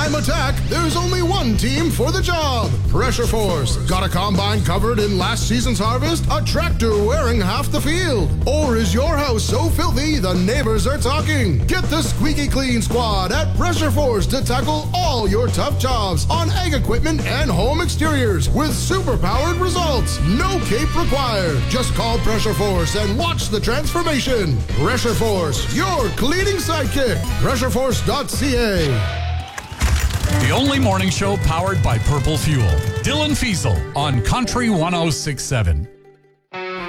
time attack, there's only one team for the job. Pressure Force. Got a combine covered in last season's harvest? A tractor wearing half the field? Or is your house so filthy the neighbors are talking? Get the squeaky clean squad at Pressure Force to tackle all your tough jobs on ag equipment and home exteriors with super-powered results. No cape required. Just call Pressure Force and watch the transformation. Pressure Force, your cleaning sidekick. PressureForce.ca. The only morning show powered by Purple Fuel. Dylan Fiesel on Country 106.7.